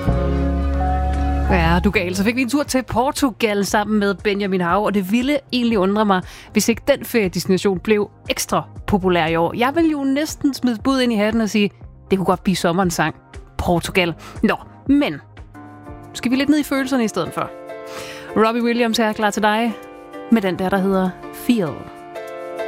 Ja, du gal. Så fik vi en tur til Portugal sammen med Benjamin Hav, og det ville egentlig undre mig, hvis ikke den feriedestination blev ekstra populær i år. Jeg vil jo næsten smide et bud ind i hatten og sige, det kunne godt blive sommerens sang. Portugal. Nå, men skal vi lidt ned i følelserne i stedet for? Robbie Williams er klar til dig med den der hedder Feel.